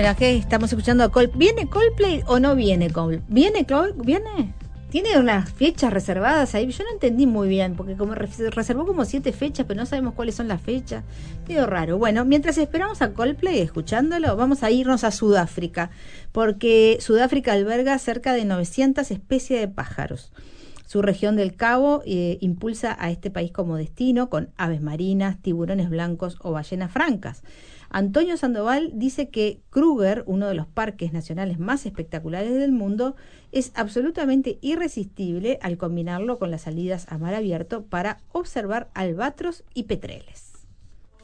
Bueno, aquí estamos escuchando a Coldplay. ¿Viene Coldplay o no viene Coldplay? ¿Viene? Tiene unas fechas reservadas ahí. Yo no entendí muy bien, porque como reservó como 7 fechas, pero no sabemos cuáles son las fechas. Medio raro. Bueno, mientras esperamos a Coldplay, escuchándolo, vamos a irnos a Sudáfrica, porque Sudáfrica alberga cerca de 900 especies de pájaros. Su región del Cabo impulsa a este país como destino, con aves marinas, tiburones blancos o ballenas francas. Antonio Sandoval dice que Kruger, uno de los parques nacionales más espectaculares del mundo, es absolutamente irresistible al combinarlo con las salidas a mar abierto para observar albatros y petreles.